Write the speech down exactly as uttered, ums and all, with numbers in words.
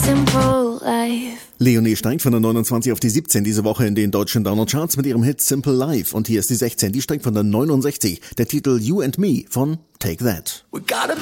Simple Life. Leonie steigt von der neunundzwanzig auf die siebzehn diese Woche in den deutschen Download-Charts mit ihrem Hit Simple Life. Und hier ist die sechzehn, die steigt von der neunundsechzig. Der Titel You and Me von Take That.